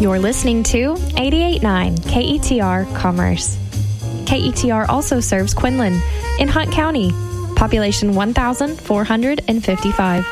You're listening to 88.9 KETR Commerce. KETR also serves Quinlan in Hunt County, population 1,455.